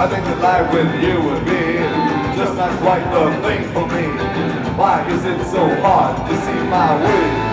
I think that life with you would be just not quite the thing for me. Why is it so hard to see my way?